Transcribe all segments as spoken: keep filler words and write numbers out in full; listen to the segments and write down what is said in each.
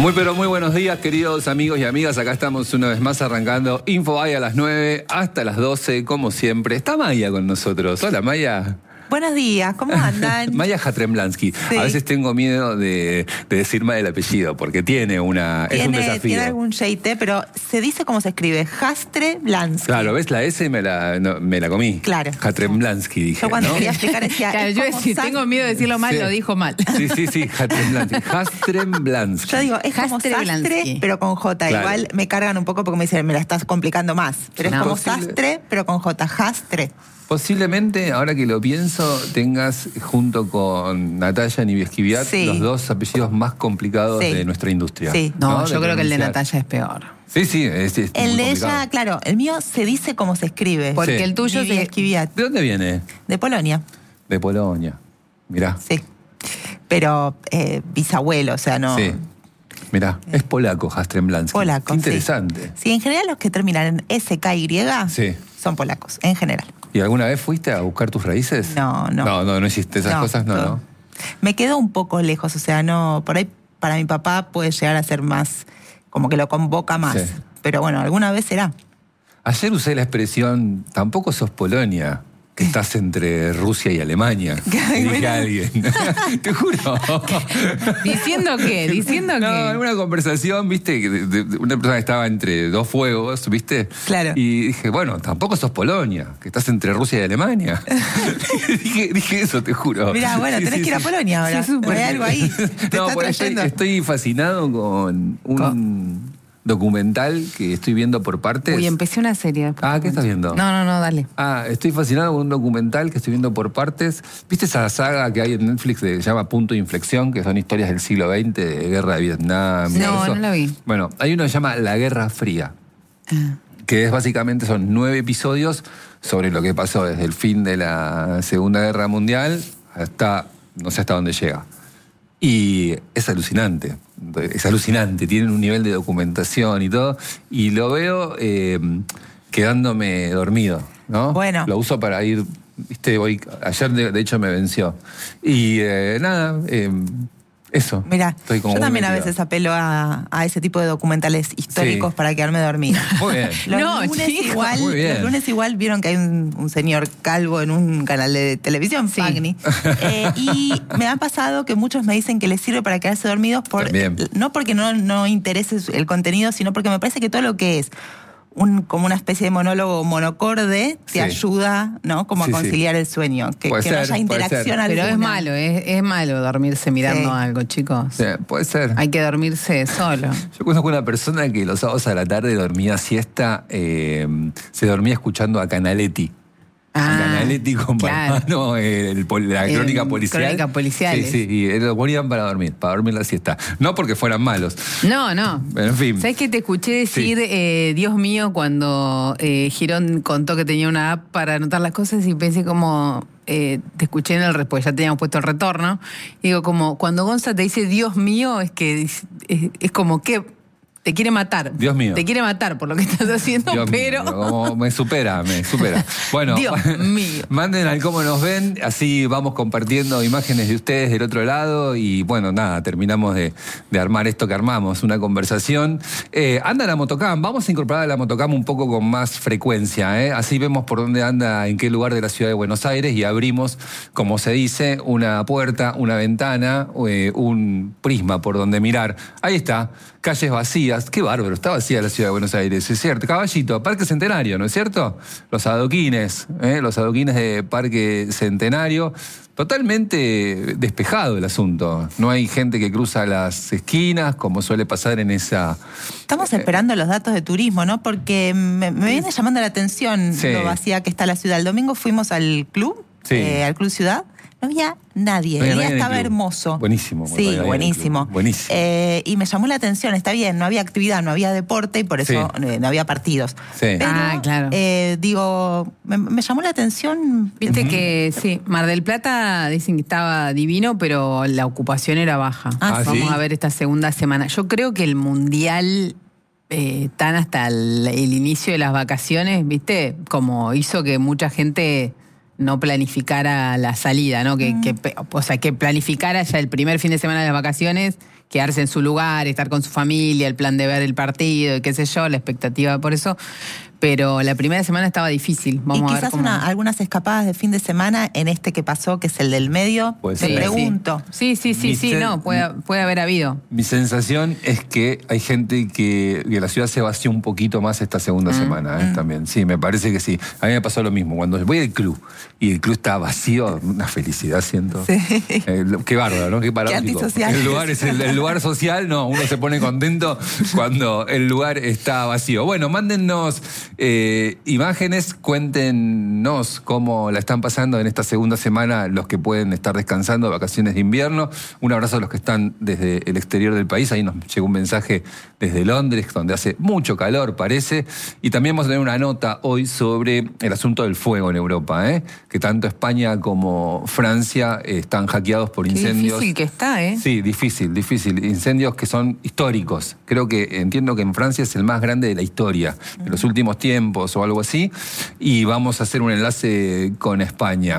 Muy pero muy buenos días, queridos amigos y amigas. Acá estamos una vez más arrancando Infobae a las nueve hasta las doce, como siempre. Está Maya con nosotros. Hola, Maya. Buenos días, ¿cómo andan? Maya Hatremblansky. Sí. A veces tengo miedo de, de decir mal el apellido, porque tiene una... Tiene, es un desafío. Tiene algún J-T, pero se dice cómo se escribe. Hatremblansky. Claro, ¿ves? La S me la, no, me la comí. Claro. Hatremblansky, dije, Yo cuando ¿no? quería explicar decía... Claro, es yo como decía, Sa- tengo miedo de decirlo mal, Sí. lo dijo mal. Sí, sí, sí, Hatremblansky. Hatremblansky. Yo digo, es como Hatremblansky. sastre, pero con J. Claro. Igual me cargan un poco porque me dicen, me la estás complicando más. Pero No. es como Posible. sastre, pero con J. Hastre. Posiblemente, ahora que lo pienso, tengas junto con Natalia Niviesquiviat Sí. los dos apellidos más complicados Sí. de nuestra industria. Sí. No, De yo creo que el de pronunciar. Natalia es peor. Sí, sí, es, es El muy de complicado. ella, claro, el mío se dice como se escribe. Porque Sí. el tuyo se... Niviesquiviat, ¿De dónde viene? de Polonia, De Polonia. Mirá. sí. Pero eh, bisabuelo, o sea, no... Sí. Mirá, es polaco, Hastremblansky. Polaco, Qué sí. interesante. Sí, en general los que terminan en S K Y Sí. son polacos, en general. ¿Y alguna vez fuiste a buscar tus raíces? No, no. No, no, no hiciste esas No, cosas, no, no. no. Me quedo un poco lejos, o sea, no, por ahí para mi papá puede llegar a ser más, como que lo convoca más. Sí. Pero bueno, alguna vez será. Ayer usé la expresión, tampoco sos Polonia, que estás entre Rusia y Alemania. Ay, Dije bueno. a alguien. Te juro. ¿Diciendo qué? ¿Diciendo No, qué? en una conversación, viste, que de, de una persona que estaba entre dos fuegos, viste. Claro. Y dije, bueno, tampoco sos Polonia, que estás entre Rusia y Alemania. dije, dije eso, te juro. Mirá, bueno, Sí, tenés sí, que ir a sí. Polonia ahora. Sí, súper. Hay algo ahí. Te No, está porque estoy, trayendo. estoy fascinado con un documental que estoy viendo por partes. Uy, empecé una serie. Ah, ¿qué estás viendo? No, no, no, dale. Ah, estoy fascinado con un documental que estoy viendo por partes. ¿Viste esa saga que hay en Netflix que se llama Punto de Inflexión, que son historias del siglo veinte, de guerra de Vietnam? y No, todo eso? no la vi. Bueno, hay uno que se llama La Guerra Fría, que es básicamente, son nueve episodios sobre lo que pasó desde el fin de la Segunda Guerra Mundial hasta, no sé hasta dónde llega. Y es alucinante, es alucinante, tienen un nivel de documentación y todo, y lo veo eh, quedándome dormido, ¿no? Bueno. Lo uso para ir, viste, hoy, ayer de, de hecho me venció. Y eh, nada, eh, eso. Mirá, Estoy como yo muy también a metido. veces apelo a, a ese tipo de documentales históricos Sí. para quedarme dormida. Muy bien. Los, No, lunes chicos, igual, muy bien. los lunes igual vieron que hay un, un señor calvo en un canal de televisión, Sí. Fagni. Eh, y me ha pasado que muchos me dicen que les sirve para quedarse dormidos, por, También. no porque no, no interese el contenido, sino porque me parece que todo lo que es un, como una especie de monólogo monocorde te Sí. ayuda, ¿no? Como Sí, a sí. conciliar el sueño, que, Puede que no ser, haya puede interacción ser. alguna. Pero es malo, es, es malo dormirse mirando Sí. algo, chicos. Sí, puede ser. Hay que dormirse solo. Yo conozco una persona que los sábados a la tarde dormía siesta, eh, se dormía escuchando a Canaletti. Ah, Canaletti con claro. Parbano, el, pol- la El crónica policial. Crónica policiales. Sí, sí, y lo ponían para dormir, para dormir la siesta. No porque fueran malos. No, no. En fin. ¿Sabes qué te escuché decir, eh, Dios mío, cuando eh, Girón contó que tenía una app para anotar las cosas y pensé como, eh, te escuché en el después, ya teníamos puesto el retorno, y digo como, cuando Gonza te dice Dios mío, es que es, es- es como que te quiere matar. Dios mío. Te quiere matar por lo que estás haciendo, Dios pero... mío, como me supera, me supera. Bueno, Dios mío. manden al cómo nos ven, así vamos compartiendo imágenes de ustedes del otro lado y bueno, nada, terminamos de, de armar esto que armamos, una conversación. Eh, anda la motocam, vamos a incorporar a la motocam un poco con más frecuencia, ¿eh? Así vemos por dónde anda, en qué lugar de la ciudad de Buenos Aires y abrimos, como se dice, una puerta, una ventana, eh, un prisma por donde mirar. Ahí está, calles vacías. Qué bárbaro, está vacía la ciudad de Buenos Aires, es cierto. Caballito, Parque Centenario, ¿no es cierto? Los adoquines, ¿eh? Los adoquines de Parque Centenario. Totalmente despejado el asunto. No hay gente que cruza las esquinas, como suele pasar en esa... Estamos esperando los datos de turismo, ¿no? Porque me, me viene llamando la atención Sí. lo vacía que está la ciudad. El domingo fuimos al club, Sí. eh, al Club Ciudad. No había nadie. No había el día nadie en el estaba club. hermoso. Buenísimo, Sí, no había nadie en el buenísimo. club. Buenísimo. Eh, y me llamó la atención, está bien, no había actividad, no había deporte y por eso Sí. eh, no había partidos. Sí. Pero, Ah, claro. eh, digo, me, me llamó la atención. Viste que sí, Mar del Plata dicen que estaba divino, pero la ocupación era baja. Ah, Vamos ¿sí? a ver esta segunda semana. Yo creo que el Mundial, eh, tan hasta el, el inicio de las vacaciones, viste, como hizo que mucha gente no planificara la salida, ¿no? Que, Mm. que, o sea, que planificara ya el primer fin de semana de las vacaciones, quedarse en su lugar, estar con su familia, el plan de ver el partido y qué sé yo, la expectativa por eso. Pero la primera semana estaba difícil. Vamos y a ver quizás cómo... una, algunas escapadas de fin de semana en este que pasó, que es el del medio. Puede Te ser. pregunto. Sí, sí, sí, Mi sí, sen- no, puede, puede haber habido. Mi sensación es que hay gente que, que la ciudad se vació un poquito más esta segunda Mm. semana, ¿eh? También. Sí, me parece que sí. A mí me pasó lo mismo. Cuando voy al club y el club está vacío, una felicidad siento. Sí. Eh, lo- qué bárbaro, ¿no? Qué paradójico. antisocial. El lugar es el, el lugar social, no, uno se pone contento cuando el lugar está vacío. Bueno, mándennos eh, imágenes, cuéntenos cómo la están pasando en esta segunda semana los que pueden estar descansando, vacaciones de invierno. Un abrazo a los que están desde el exterior del país. Ahí nos llegó un mensaje desde Londres, donde hace mucho calor, parece. Y también vamos a tener una nota hoy sobre el asunto del fuego en Europa, ¿eh? Que tanto España como Francia eh, están hackeados por Qué incendios. difícil que está, ¿eh? Sí, difícil, difícil. Incendios que son históricos. Creo que entiendo que en Francia es el más grande de la historia, de los últimos tiempos o algo así. Y vamos a hacer un enlace con España.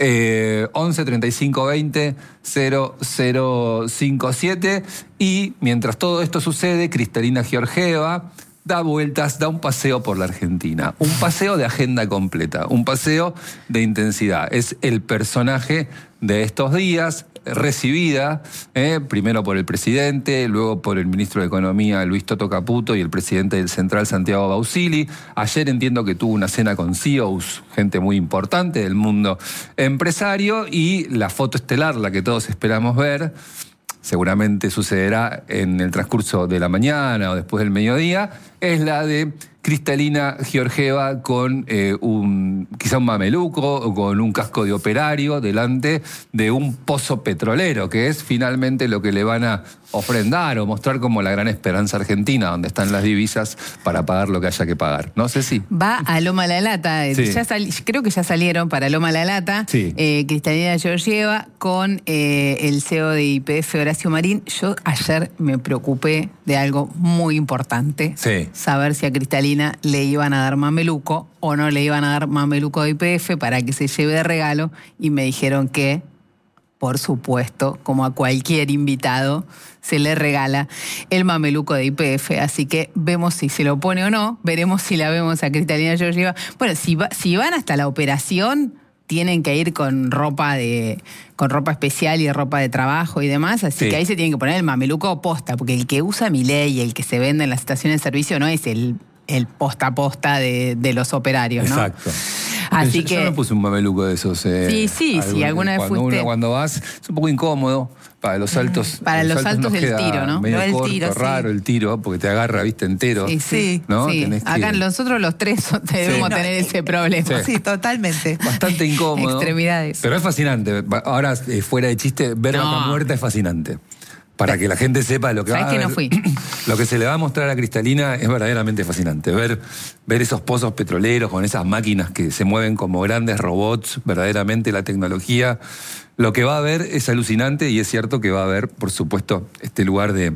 Eh, once treinta y cinco veinte cero cero cinco siete. Y mientras todo esto sucede, Cristalina Georgieva da vueltas, da un paseo por la Argentina. Un paseo de agenda completa, un paseo de intensidad. Es el personaje de estos días, recibida eh, primero por el presidente, luego por el ministro de Economía Luis Toto Caputo y el presidente del Central Santiago Bausili. Ayer entiendo que tuvo una cena con C E Os, gente muy importante del mundo empresario, y la foto estelar, la que todos esperamos ver, seguramente sucederá en el transcurso de la mañana o después del mediodía, es la de Cristalina Georgieva con eh, un quizá un mameluco o con un casco de operario delante de un pozo petrolero, que es finalmente lo que le van a ofrendar o mostrar como la gran esperanza argentina, donde están las divisas para pagar lo que haya que pagar. No sé si... Va a Loma La Lata, Sí. ya sal- creo que ya salieron para Loma La Lata, Sí. eh, Cristalina Georgieva con eh, el C E O de Y P F, Horacio Marín. Yo ayer me preocupé de algo muy importante, Sí. saber si a Cristalina le iban a dar mameluco o no le iban a dar mameluco de Y P F para que se lleve de regalo, y me dijeron que, por supuesto, como a cualquier invitado, se le regala el mameluco de Y P F, así que vemos si se lo pone o no, veremos si la vemos a Cristalina Georgieva. Bueno, si, va, si van hasta la operación, tienen que ir con ropa de con ropa especial y ropa de trabajo y demás, así Sí. que ahí se tienen que poner el mameluco posta, porque el que usa Milei y el que se vende en las estaciones de servicio no es el, el posta a posta de, de los operarios, ¿no? Exacto. Así yo, que... yo me puse un mameluco de esos. Eh, Sí, sí, sí, alguna vez cuando fuiste. uno- cuando vas, es un poco incómodo. Para los saltos. Para los saltos nos del queda tiro, ¿no? Medio No, el corto, tiro, sí. raro el tiro, porque te agarra, viste, entero. Sí, sí. ¿No? Sí. Tenés que- Acá nosotros los tres so- debemos No, tener eh, ese problema. Sí. Sí, totalmente. Bastante incómodo. Extremidades. Pero es fascinante. Ahora, eh, fuera de chiste, ver No. Vaca Muerta es fascinante. Para que la gente sepa lo que va ¿Sabés a que no ver. fui? Lo que se le va a mostrar a Cristalina es verdaderamente fascinante. Ver, ver esos pozos petroleros con esas máquinas que se mueven como grandes robots, verdaderamente la tecnología. Lo que va a haber es alucinante, y es cierto que va a haber, por supuesto, este lugar de...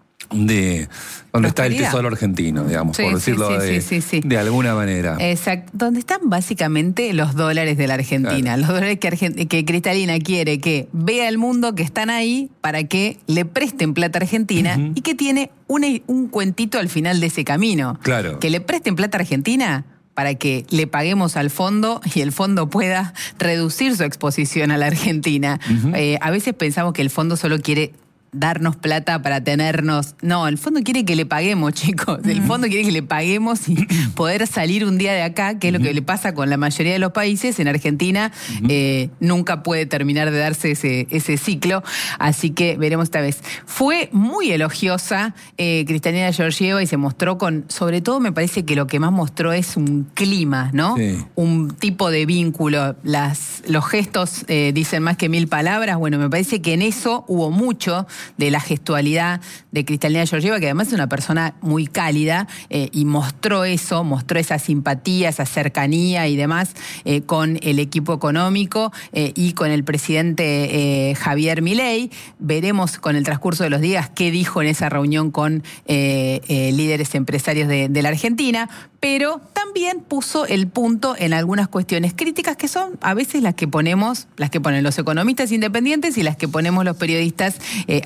de donde está el Prosperidad. tesoro argentino, digamos, Sí, por sí, decirlo sí, de, sí, sí, sí. de alguna manera. Exacto. Donde están básicamente los dólares de la Argentina. Claro. Los dólares que, Argen- que Cristalina quiere que vea el mundo que están ahí para que le presten plata a Argentina, Ujú. y que tiene un, un cuentito al final de ese camino. Claro. Que le presten plata a Argentina para que le paguemos al fondo y el fondo pueda reducir su exposición a la Argentina. Ujú. Eh, a veces pensamos que el fondo solo quiere darnos plata para tenernos. No, el fondo quiere que le paguemos, chicos. El fondo quiere que le paguemos y poder salir un día de acá, que es lo que le pasa con la mayoría de los países. En Argentina eh, nunca puede terminar de darse ese, ese ciclo, así que veremos esta vez. Fue muy elogiosa eh, Cristalina Georgieva, y se mostró con, sobre todo me parece que lo que más mostró es un clima, ¿no? Sí. Un tipo de vínculo. Las, los gestos eh, dicen más que mil palabras. Bueno, me parece que en eso hubo mucho de la gestualidad de Cristalina Georgieva, que además es una persona muy cálida, eh, y mostró eso, mostró esa simpatía, esa cercanía y demás eh, con el equipo económico eh, y con el presidente eh, Javier Milei. Veremos con el transcurso de los días qué dijo en esa reunión con eh, eh, líderes empresarios de, de la Argentina, pero también puso el punto en algunas cuestiones críticas que son a veces las que ponemos, las que ponen los economistas independientes y las que ponemos los periodistas eh,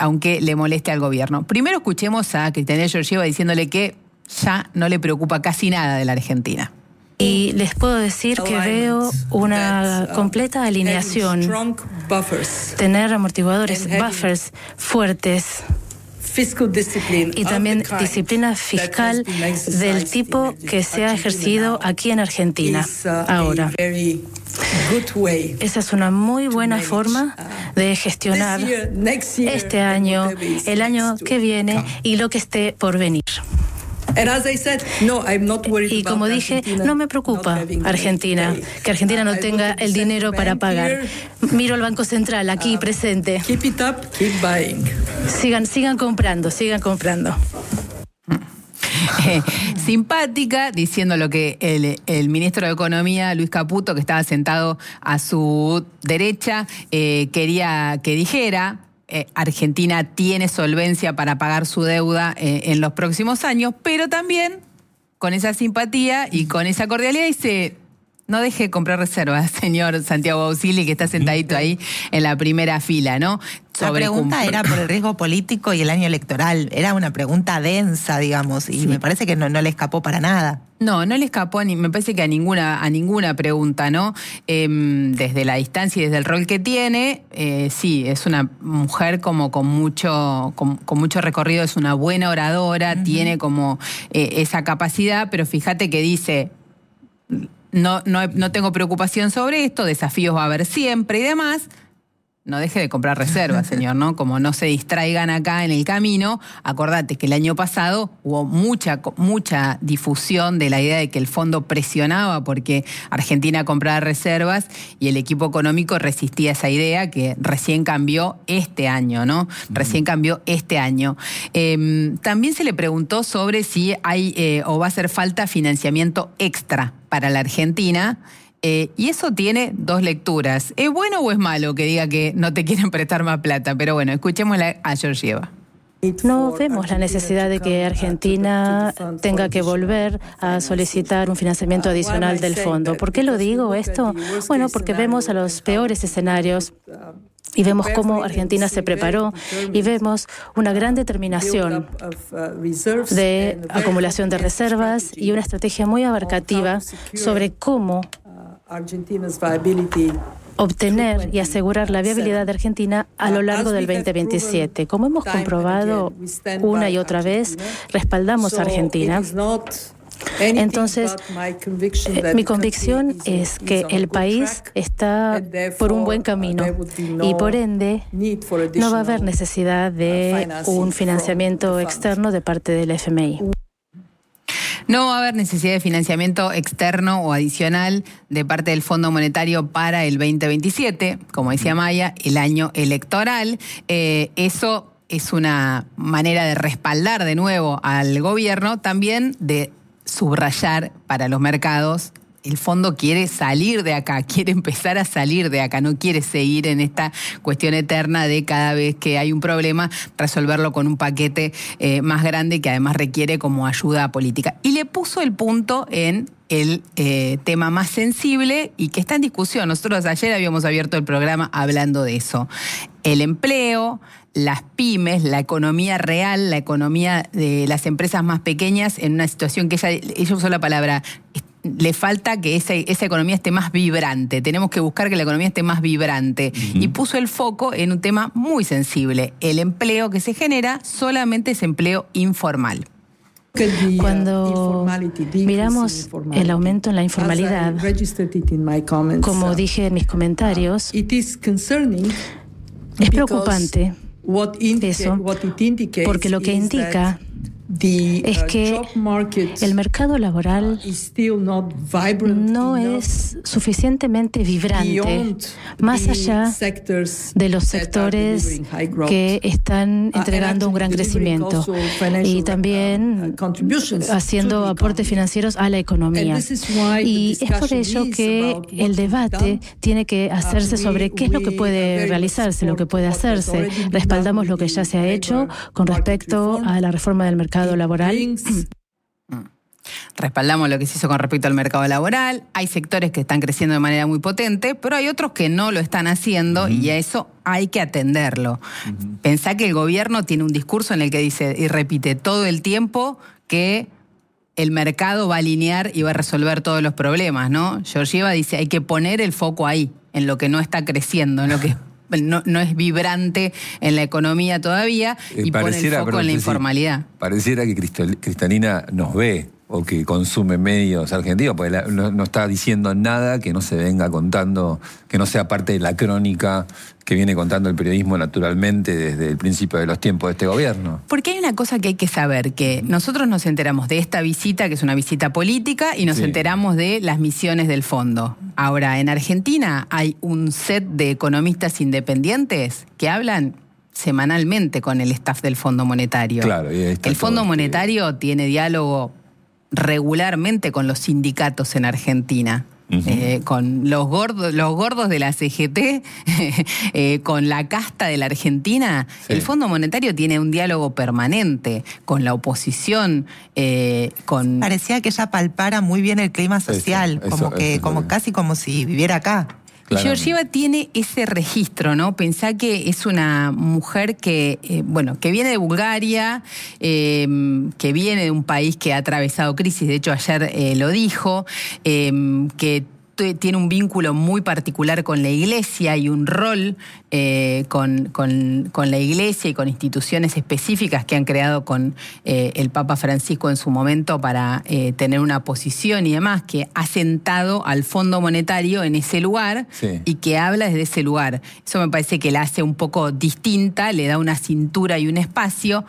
aunque le moleste al gobierno. Primero escuchemos a Cristalina Georgieva diciéndole que ya no le preocupa casi nada de la Argentina. Y les puedo decir que veo una completa alineación, tener amortiguadores, buffers fuertes y también disciplina fiscal del tipo que se ha ejercido aquí en Argentina ahora. Esa es una muy buena forma de gestionar este año, el año que viene y lo que esté por venir. Y como dije, no me preocupa Argentina, que Argentina no tenga el dinero para pagar. Miro al Banco Central aquí presente. Sigan, sigan comprando, sigan comprando. Eh, simpática, diciendo lo que el, el ministro de Economía, Luis Caputo, que estaba sentado a su derecha, eh, quería que dijera. Eh, Argentina tiene solvencia para pagar su deuda eh, en los próximos años, pero también con esa simpatía y con esa cordialidad dice, no deje de comprar reservas, señor Santiago Bausili, que está sentadito ahí en la primera fila, ¿no? La pregunta era por el riesgo político y el año electoral. Era una pregunta densa, digamos, y sí. me parece que no, no le escapó para nada. No, no le escapó, ni, me parece que a ninguna, a ninguna pregunta, ¿no? Eh, desde la distancia y desde el rol que tiene, eh, sí, es una mujer como con mucho, con, con mucho recorrido, es una buena oradora, uh-huh. tiene como eh, esa capacidad, pero fíjate que dice, no, no, no tengo preocupación sobre esto, desafíos va a haber siempre y demás. No deje de comprar reservas, señor, ¿no? Como no se distraigan acá en el camino. Acordate que el año pasado hubo mucha, mucha difusión de la idea de que el fondo presionaba porque Argentina compraba reservas y el equipo económico resistía esa idea que recién cambió este año, ¿no? Recién cambió este año. Eh, también se le preguntó sobre si hay eh, o va a hacer falta financiamiento extra para la Argentina. Eh, y eso tiene dos lecturas. ¿Es bueno o es malo que diga que no te quieren prestar más plata? Pero bueno, escuchémosla a Georgieva. No vemos la necesidad de que Argentina tenga que volver a solicitar un financiamiento adicional del fondo. ¿Por qué lo digo esto? Bueno, porque vemos a los peores escenarios y vemos cómo Argentina se preparó y vemos una gran determinación de acumulación de reservas y una estrategia muy abarcativa sobre cómo obtener y asegurar la viabilidad de Argentina a lo largo del veinte veintisiete. Como hemos comprobado una y otra vez, respaldamos a Argentina. Entonces, eh, mi convicción es que el país está por un buen camino y por ende no va a haber necesidad de un financiamiento externo de parte del F M I. No va a haber necesidad de financiamiento externo o adicional de parte del Fondo Monetario para el veinte veintisiete, como decía Maya, el año electoral. Eh, eso es una manera de respaldar de nuevo al gobierno, también de subrayar para los mercados. El fondo quiere salir de acá, quiere empezar a salir de acá, no quiere seguir en esta cuestión eterna de cada vez que hay un problema, resolverlo con un paquete eh, más grande que además requiere como ayuda política. Y le puso el punto en el eh, tema más sensible y que está en discusión. Nosotros ayer habíamos abierto el programa hablando de eso. El empleo, las pymes, la economía real, la economía de las empresas más pequeñas en una situación que ella, ella usó la palabra, le falta que esa, esa economía esté más vibrante. Tenemos que buscar que la economía esté más vibrante. Uh-huh. Y puso el foco en un tema muy sensible. El empleo que se genera solamente es empleo informal. Cuando miramos el aumento en la informalidad, como dije en mis comentarios, es preocupante eso, porque lo que indica es que el mercado laboral no es suficientemente vibrante más allá de los sectores que están entregando un gran crecimiento y también haciendo aportes financieros a la economía. Y es por ello que el debate tiene que hacerse sobre qué es lo que puede realizarse, lo que puede hacerse. Respaldamos lo que ya se ha hecho con respecto a la reforma del mercado laboral. Respaldamos lo que se hizo con respecto al mercado laboral. Hay sectores que están creciendo de manera muy potente, pero hay otros que no lo están haciendo uh-huh. y a eso hay que atenderlo. Uh-huh. Pensá que el gobierno tiene un discurso en el que dice y repite todo el tiempo que el mercado va a alinear y va a resolver todos los problemas, ¿no? Georgieva dice hay que poner el foco ahí, en lo que no está creciendo, en lo que no, no es vibrante en la economía todavía y pone el foco en la informalidad. Sí, pareciera que Kristalina nos ve o que consume medios argentinos, porque la, no, no está diciendo nada que no se venga contando, que no sea parte de la crónica que viene contando el periodismo naturalmente desde el principio de los tiempos de este gobierno. Porque hay una cosa que hay que saber, que nosotros nos enteramos de esta visita, que es una visita política, y nos sí. enteramos de las misiones del fondo. Ahora, en Argentina hay un set de economistas independientes que hablan semanalmente con el staff del Fondo Monetario. Claro, y ahí está el Fondo todo Monetario este... tiene diálogo regularmente con los sindicatos en Argentina. Uh-huh. Eh, con los gordos, los gordos de la C G T, eh, con la casta de la Argentina, sí. el Fondo Monetario tiene un diálogo permanente con la oposición, eh, con... Parecía que ella palpara muy bien el clima social, eso, como eso, que, eso como casi como si viviera acá. Georgieva tiene ese registro, ¿no? Pensá que es una mujer que, eh, bueno, que viene de Bulgaria, eh, que viene de un país que ha atravesado crisis, de hecho ayer eh, lo dijo, eh, que tiene un vínculo muy particular con la Iglesia y un rol eh, con, con, con la Iglesia y con instituciones específicas que han creado con eh, el Papa Francisco en su momento para eh, tener una posición y demás, que ha sentado al Fondo Monetario en ese lugar sí. y que habla desde ese lugar. Eso me parece que la hace un poco distinta, le da una cintura y un espacio.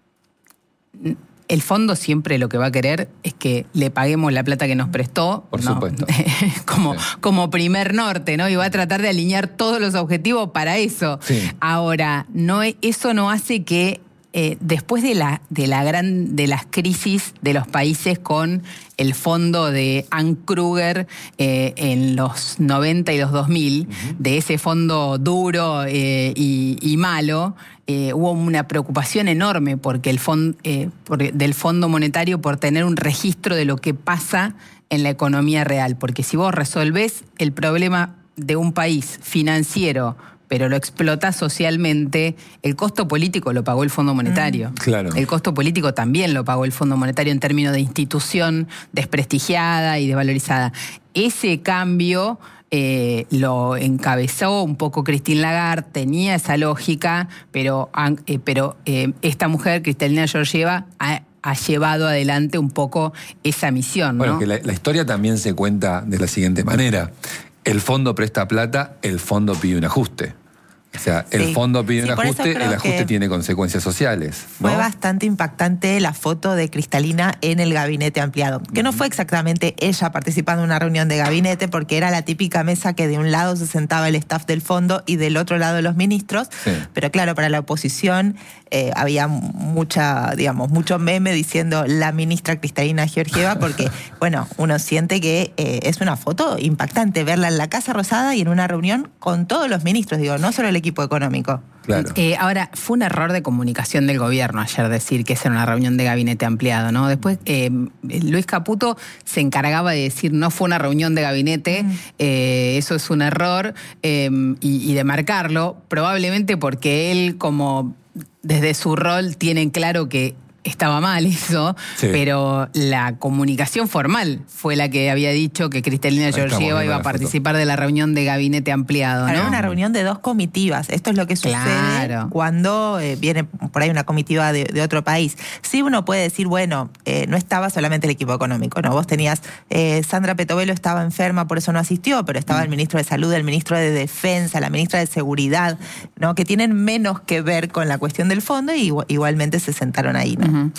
El fondo siempre lo que va a querer es que le paguemos la plata que nos prestó. Por no, supuesto. como, sí. como primer norte, ¿no? Y va a tratar de alinear todos los objetivos para eso. Sí. Ahora, no, eso no hace que eh, después de la, de la gran, de las crisis de los países con el fondo de Anne Kruger eh, en los noventa y los dos mil, uh-huh. de ese fondo duro eh, y, y malo, Eh, hubo una preocupación enorme porque el fond, eh, por, del Fondo Monetario por tener un registro de lo que pasa en la economía real. Porque si vos resolvés el problema de un país financiero, pero lo explotás socialmente, el costo político lo pagó el Fondo Monetario. Mm, claro. El costo político también lo pagó el Fondo Monetario en términos de institución desprestigiada y desvalorizada. Ese cambio... Eh, lo encabezó un poco Christine Lagarde, tenía esa lógica, pero, eh, pero eh, esta mujer, Kristalina Georgieva, ha, ha llevado adelante un poco esa misión, ¿no? Bueno, que la, la historia también se cuenta de la siguiente manera. El fondo presta plata, el fondo pide un ajuste. O sea, sí. el fondo pide sí, un ajuste, el ajuste tiene consecuencias sociales, ¿no? Fue bastante impactante la foto de Kristalina en el gabinete ampliado, que no fue exactamente ella participando en una reunión de gabinete, porque era la típica mesa que de un lado se sentaba el staff del fondo y del otro lado los ministros, sí. pero claro, para la oposición eh, había mucha, digamos, mucho meme diciendo la ministra Kristalina Georgieva, porque, bueno, uno siente que eh, es una foto impactante verla en la Casa Rosada y en una reunión con todos los ministros, digo, no solo el equipo económico. Claro. Eh, ahora, fue un error de comunicación del gobierno ayer decir que esa era una reunión de gabinete ampliado, ¿no? Después, eh, Luis Caputo se encargaba de decir no fue una reunión de gabinete, mm. eh, eso es un error, eh, y, y de marcarlo, probablemente porque él, como desde su rol, tiene claro que estaba mal eso, sí. pero la comunicación formal fue la que había dicho que Kristalina Georgieva iba a participar de la reunión de gabinete ampliado, ¿no? Era una reunión de dos comitivas. Esto es lo que sucede claro. cuando eh, viene por ahí una comitiva de, de otro país. Sí, uno puede decir, bueno, eh, no estaba solamente el equipo económico, ¿no? Vos tenías, eh, Sandra Petovelo estaba enferma, por eso no asistió, pero estaba mm. el ministro de Salud, el ministro de Defensa, la ministra de Seguridad, ¿no? Que tienen menos que ver con la cuestión del fondo y igualmente se sentaron ahí, ¿no? Uh-huh.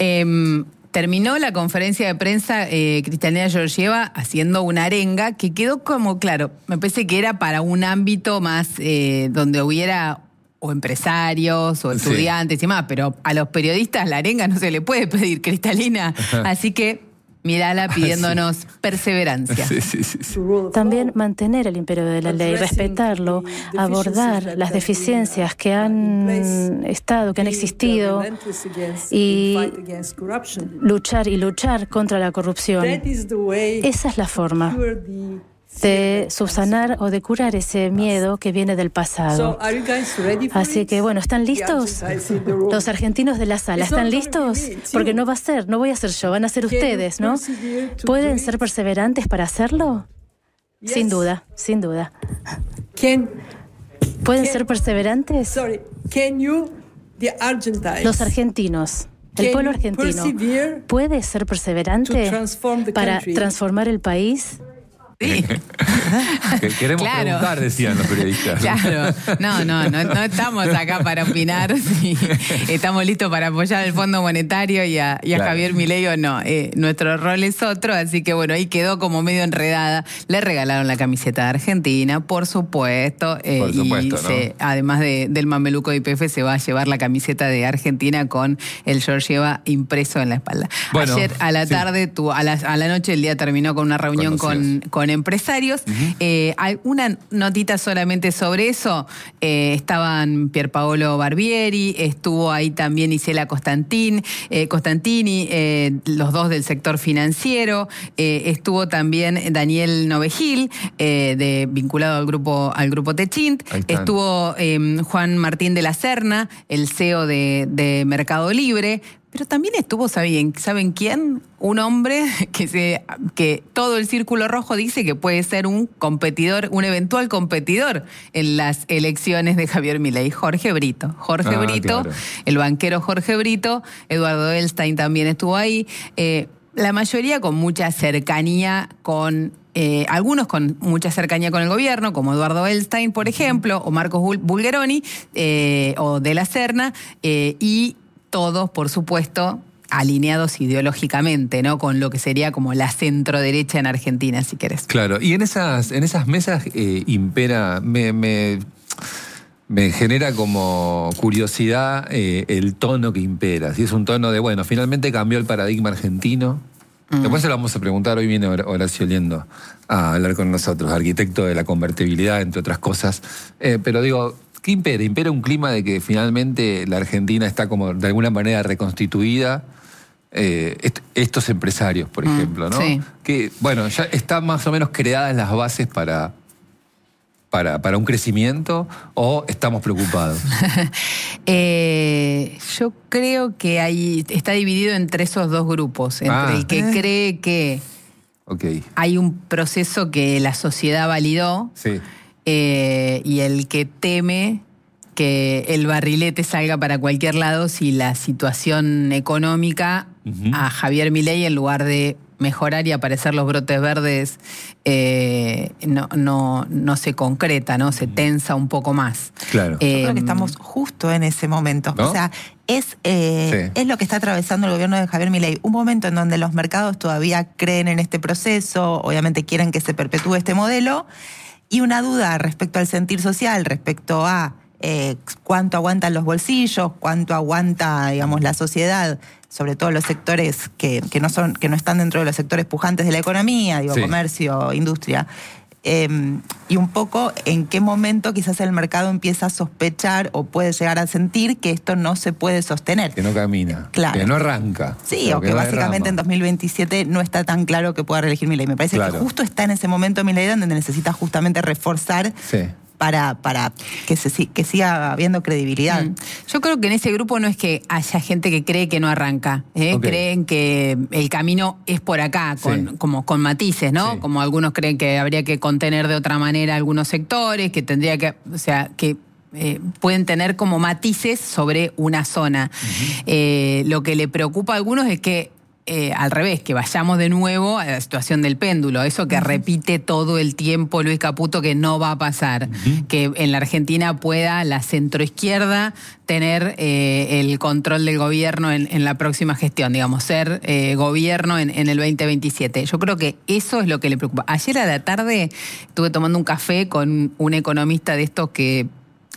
Eh, terminó la conferencia de prensa eh, Kristalina Georgieva haciendo una arenga que quedó como, claro, me parece que era para un ámbito más eh, donde hubiera o empresarios o estudiantes sí. y más, pero a los periodistas la arenga no se le puede pedir, Kristalina. Así que Mirala pidiéndonos perseverancia. Sí, sí, sí, sí. También mantener el imperio de la ley, respetarlo, abordar las deficiencias que han estado, que han existido y luchar y luchar contra la corrupción. Esa es la forma de subsanar o de curar ese miedo que viene del pasado. Así que, bueno, ¿están listos? Los argentinos de la sala, ¿están listos? Porque no va a ser, no voy a ser yo, van a ser ustedes, ¿no? ¿Pueden ser perseverantes para hacerlo? Sin duda, sin duda. ¿Pueden ser perseverantes? Los argentinos. El pueblo argentino puede ser perseverante para transformar el país. Sí. Queremos claro. preguntar, decían los periodistas. Claro, no, no, no, no estamos acá para opinar, sí. Estamos listos para apoyar al Fondo Monetario y a, y a claro. Javier Milei o no. Eh, nuestro rol es otro, así que bueno, ahí quedó como medio enredada. Le regalaron la camiseta de Argentina, por supuesto, eh, por supuesto y se, ¿no? además de, del mameluco de Y P F, se va a llevar la camiseta de Argentina con el Georgieva impreso en la espalda. Bueno, ayer a la tarde, sí. tu, a, la, a la noche, el día terminó con una reunión con, con empresarios. Uh-huh. eh, hay una notita solamente sobre eso. Eh, estaban Pierpaolo Barbieri, estuvo ahí también Isela Costantin, eh, Costantini, eh, los dos del sector financiero. Eh, estuvo también Daniel Novegil, eh, de, vinculado al grupo al grupo Techint. Estuvo eh, Juan Martín de la Serna, el C E O de, de Mercado Libre. Pero también estuvo, ¿saben, ¿saben quién? Un hombre que se que todo el círculo rojo dice que puede ser un competidor, un eventual competidor en las elecciones de Javier Milei, Jorge Brito. Jorge ah, Brito, claro. El banquero Jorge Brito, Eduardo Elstein también estuvo ahí. Eh, la mayoría con mucha cercanía con... Eh, algunos con mucha cercanía con el gobierno, como Eduardo Elstein, por ejemplo, o Marcos Bulgeroni, eh, o De la Serna, eh, y todos, por supuesto, alineados ideológicamente, ¿no? Con lo que sería como la centro-derecha en Argentina, si querés. Claro, y en esas, en esas mesas eh, impera, me, me, me genera como curiosidad eh, el tono que impera. Si es un tono de, bueno, finalmente cambió el paradigma argentino. Mm. Después se lo vamos a preguntar, hoy viene Horacio Liendo a hablar con nosotros, arquitecto de la convertibilidad, entre otras cosas. Eh, pero digo... ¿Qué impera? Impera un clima de que finalmente la Argentina está como de alguna manera reconstituida. Eh, est- estos empresarios, por ejemplo, ¿no? Sí. Que, bueno, ya están más o menos creadas las bases para, para, para un crecimiento, o estamos preocupados. eh, yo creo que hay, está dividido entre esos dos grupos. Entre ah. el que eh. cree que okay. hay un proceso que la sociedad validó. Sí. Eh, y el que teme que el barrilete salga para cualquier lado si la situación económica uh-huh. a Javier Milei, en lugar de mejorar y aparecer los brotes verdes, eh, no, no, no se concreta, ¿no? Se tensa un poco más. Claro. Eh, Yo creo que estamos justo en ese momento. ¿No? O sea, es, eh, sí. es lo que está atravesando el gobierno de Javier Milei. Un momento en donde los mercados todavía creen en este proceso, obviamente quieren que se perpetúe este modelo, y una duda respecto al sentir social, respecto a eh, cuánto aguantan los bolsillos, cuánto aguanta, digamos, la sociedad, sobre todo los sectores que, que no son, que no están dentro de los sectores pujantes de la economía, digo, sí. comercio, industria. Eh, y un poco en qué momento quizás el mercado empieza a sospechar o puede llegar a sentir que esto no se puede sostener. Que no camina, claro. que no arranca. Sí, o que, que no básicamente derrama. En dos mil veintisiete no está tan claro que pueda reelegir Milei. Me parece claro. que justo está en ese momento Milei donde necesita justamente reforzar sí. para, para que, se, que siga habiendo credibilidad. Mm. Yo creo que en ese grupo no es que haya gente que cree que no arranca. ¿eh? Okay. Creen que el camino es por acá, con, sí. como con matices, ¿no? Sí. Como algunos creen que habría que contener de otra manera algunos sectores, que tendría que, o sea, que eh, pueden tener como matices sobre una zona. Uh-huh. Eh, lo que le preocupa a algunos es que Eh, al revés, que vayamos de nuevo a la situación del péndulo, eso que uh-huh. repite todo el tiempo Luis Caputo, que no va a pasar, uh-huh. que en la Argentina pueda la centroizquierda tener eh, el control del gobierno en, en la próxima gestión, digamos, ser eh, gobierno en, en el veinte veintisiete. Yo creo que eso es lo que le preocupa. Ayer a la tarde estuve tomando un café con un economista de estos que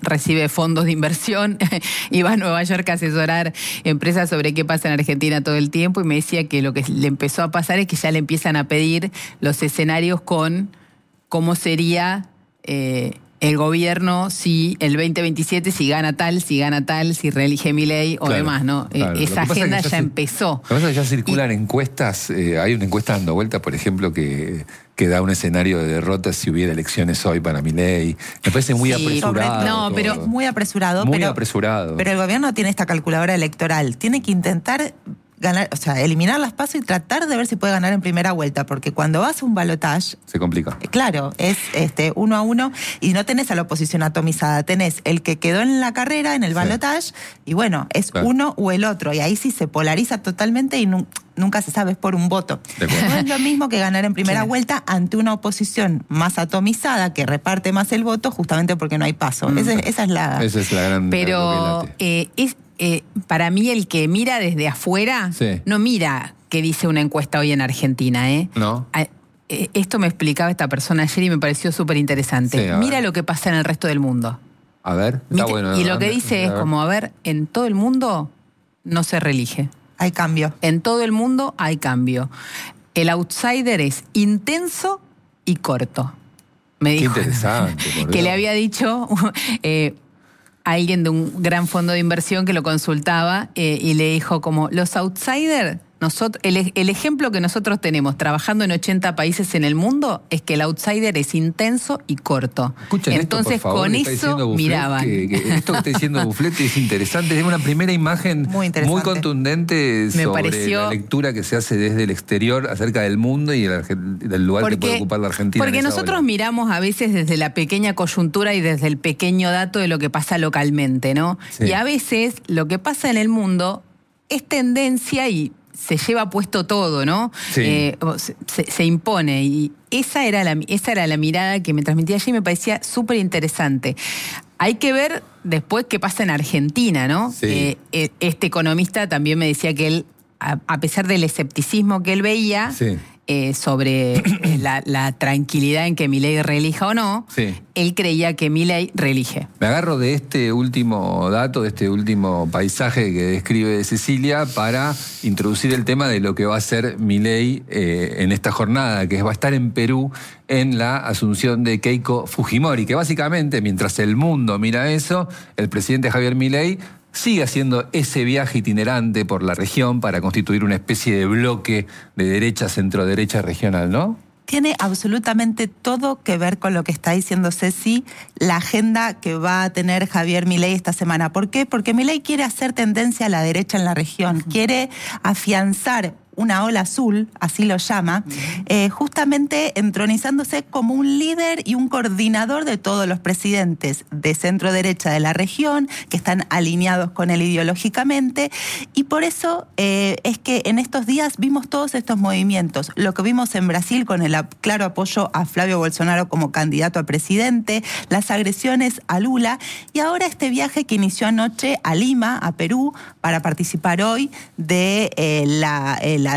recibe fondos de inversión y va a Nueva York a asesorar empresas sobre qué pasa en Argentina todo el tiempo, y me decía que lo que le empezó a pasar es que ya le empiezan a pedir los escenarios con cómo sería eh, el gobierno si el veinte veintisiete, si gana tal, si gana tal, si reelige Milei o claro, demás, ¿no? Claro. Esa agenda ya, ya se, empezó. Lo que pasa es que ya circulan y, encuestas, eh, hay una encuesta dando vuelta, por ejemplo, que, que da un escenario de derrota si hubiera elecciones hoy para Milei. Me parece muy sí, apresurado. No, todo. pero muy apresurado. Muy pero, apresurado. Pero el gobierno tiene esta calculadora electoral. Tiene que intentar ganar, o sea, eliminar las PASO y tratar de ver si puede ganar en primera vuelta, porque cuando vas a un balotaje se complica. Claro, es este uno a uno y no tenés a la oposición atomizada, tenés el que quedó en la carrera, en el balotaje, sí. y bueno, es claro. uno o el otro, y ahí sí se polariza totalmente y nu nunca se sabe, es por un voto. No es lo mismo que ganar en primera claro. vuelta ante una oposición más atomizada, que reparte más el voto, justamente porque no hay paso. Mm. Esa, esa es la... Esa es la gran... Pero eh, es... Eh, para mí el que mira desde afuera sí. no mira qué dice una encuesta hoy en Argentina. ¿eh? No. Eh, esto me explicaba esta persona ayer y me pareció súper interesante. Sí, mira ver. Lo que pasa en el resto del mundo. A ver, está Mira, bueno. Y lo que dice es como, a ver, en todo el mundo no se reelige. Hay cambio. En todo el mundo hay cambio. El outsider es intenso y corto. Me dijo. Qué interesante. Que le había dicho... Eh, a alguien de un gran fondo de inversión que lo consultaba eh, y le dijo como, los outsiders, nosotros, el, el ejemplo que nosotros tenemos trabajando en ochenta países en el mundo es que el outsider es intenso y corto. Escuchen Entonces esto, por favor, con eso Bufflet, miraban. Que, que esto que está diciendo Bufflet es interesante, es una primera imagen muy, muy contundente Me sobre pareció... la lectura que se hace desde el exterior acerca del mundo y el, del lugar porque, que puede ocupar la Argentina. Porque nosotros ola. miramos a veces desde la pequeña coyuntura y desde el pequeño dato de lo que pasa localmente, ¿no? Sí. Y a veces lo que pasa en el mundo es tendencia y se lleva puesto todo, ¿no? Sí. Eh, se, se impone. Y esa era, la, esa era la mirada que me transmitía allí y me parecía súper interesante. Hay que ver después qué pasa en Argentina, ¿no? Sí. Eh, este economista también me decía que él, a, a pesar del escepticismo que él veía... Sí. Eh, sobre la, la tranquilidad en que Milei reelija o no, sí. él creía que Milei reelige. Me agarro de este último dato, de este último paisaje que describe Cecilia para introducir el tema de lo que va a hacer Milei eh, en esta jornada, que va a estar en Perú en la asunción de Keiko Fujimori, que básicamente, mientras el mundo mira eso, el presidente Javier Milei sigue haciendo ese viaje itinerante por la región para constituir una especie de bloque de derecha, centro-derecha regional, ¿no? Tiene absolutamente todo que ver con lo que está diciendo Ceci, la agenda que va a tener Javier Milei esta semana. ¿Por qué? Porque Milei quiere hacer tendencia a la derecha en la región, quiere afianzar una ola azul, así lo llama, eh, justamente entronizándose como un líder y un coordinador de todos los presidentes de centro derecha de la región, que están alineados con él ideológicamente, y por eso eh, es que en estos días vimos todos estos movimientos. Lo que vimos en Brasil con el claro apoyo a Flavio Bolsonaro como candidato a presidente, las agresiones a Lula, y ahora este viaje que inició anoche a Lima, a Perú, para participar hoy de eh, la... Eh, La,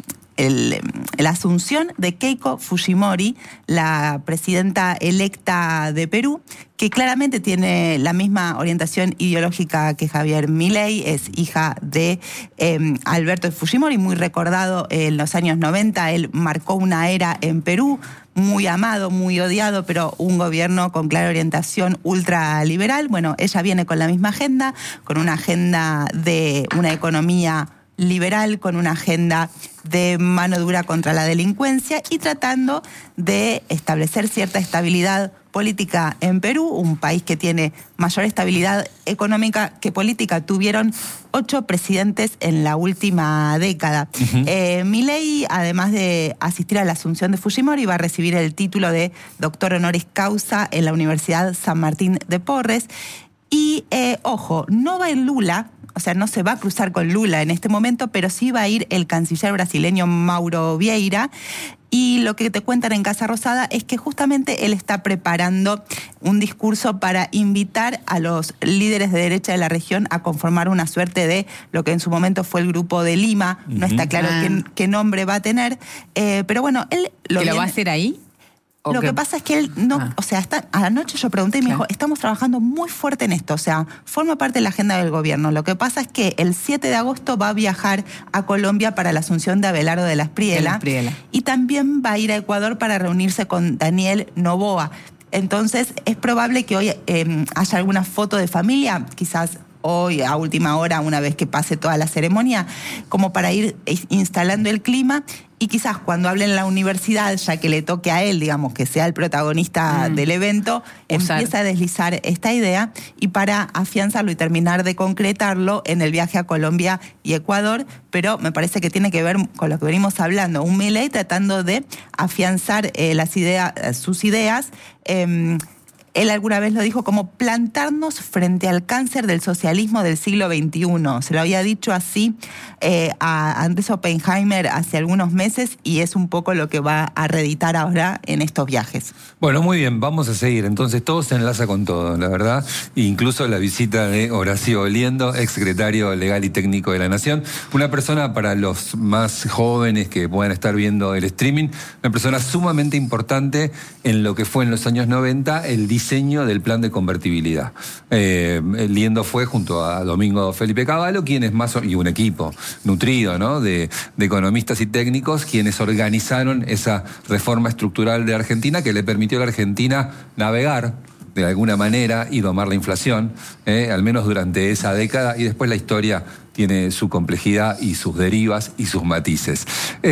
el, la asunción de Keiko Fujimori, la presidenta electa de Perú, que claramente tiene la misma orientación ideológica que Javier Milei, es hija de eh, Alberto Fujimori, muy recordado en los años noventa, él marcó una era en Perú, muy amado, muy odiado, pero un gobierno con clara orientación ultraliberal. Bueno, ella viene con la misma agenda, con una agenda de una economía liberal, con una agenda de mano dura contra la delincuencia y tratando de establecer cierta estabilidad política en Perú, un país que tiene mayor estabilidad económica que política. Tuvieron ocho presidentes en la última década. Uh-huh. eh, Milei, además de asistir a la asunción de Fujimori, va a recibir el título de doctor honoris causa en la Universidad San Martín de Porres. Y, eh, ojo, no va en Lula, o sea, no se va a cruzar con Lula en este momento, pero sí va a ir el canciller brasileño Mauro Vieira. Y lo que te cuentan en Casa Rosada es que justamente él está preparando un discurso para invitar a los líderes de derecha de la región a conformar una suerte de lo que en su momento fue el Grupo de Lima. Uh-huh. No está claro ah. qué, qué nombre va a tener, eh, pero bueno, él... Lo, ¿Que lo va a hacer ahí? Lo que... que pasa es que él no, ah. o sea, está, anoche yo pregunté y me claro. dijo, estamos trabajando muy fuerte en esto, o sea, forma parte de la agenda del gobierno. Lo que pasa es que el siete de agosto va a viajar a Colombia para la asunción de Abelardo de la Espriella, y también va a ir a Ecuador para reunirse con Daniel Noboa. Entonces, es probable que hoy eh, haya alguna foto de familia, quizás hoy a última hora, una vez que pase toda la ceremonia, como para ir instalando el clima, y quizás cuando hable en la universidad, ya que le toque a él, digamos, que sea el protagonista mm. del evento, Usar. empieza a deslizar esta idea, y para afianzarlo y terminar de concretarlo en el viaje a Colombia y Ecuador, pero me parece que tiene que ver con lo que venimos hablando, un Milei tratando de afianzar eh, las ideas, sus ideas, eh, él alguna vez lo dijo como plantarnos frente al cáncer del socialismo del siglo veintiuno. Se lo había dicho así eh, a Andrés Oppenheimer hace algunos meses, y es un poco lo que va a reeditar ahora en estos viajes. Bueno, muy bien, vamos a seguir. Entonces todo se enlaza con todo, la verdad. Incluso la visita de Horacio Oliendo, exsecretario legal y técnico de la Nación. Una persona, para los más jóvenes que puedan estar viendo el streaming, una persona sumamente importante en lo que fue en los años noventa el diseño del plan de convertibilidad. Eh, Liendo fue junto a Domingo Felipe Cavallo, quienes más, y un equipo nutrido, ¿no?, de, de economistas y técnicos, quienes organizaron esa reforma estructural de Argentina que le permitió a la Argentina navegar de alguna manera y domar la inflación, eh, al menos durante esa década, y después la historia tiene su complejidad y sus derivas y sus matices.